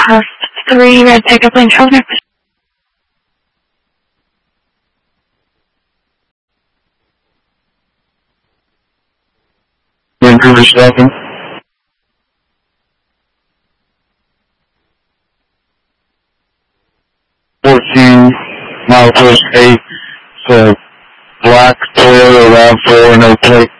3 red pickup lane traffic. Vancouver stopping. 14 milepost 8, so black Toyota RAV4, no plate.